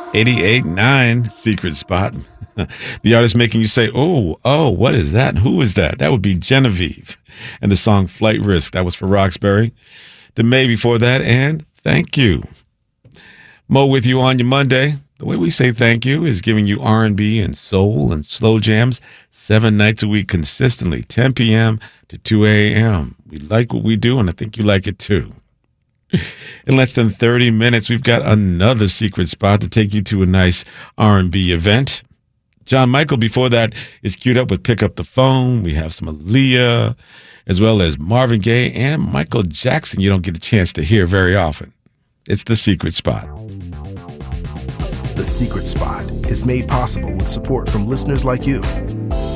88.9 Secret Spot. The artist making you say, oh, what is that? Who is that? That would be Genevieve. And the song Flight Risk, that was for Roxbury. DeMay before that, and Thank You. Mo with you on your Monday. The way we say thank you is giving you R&B and soul and slow jams 7 nights a week consistently, 10 p.m. to 2 a.m. We like what we do, and I think you like it too. In less than 30 minutes, we've got another secret spot to take you to a nice R&B event. John Michael, before that, is queued up with Pick Up the Phone. We have some Aaliyah, as well as Marvin Gaye and Michael Jackson you don't get a chance to hear very often. It's The Secret Spot. The Secret Spot is made possible with support from listeners like you.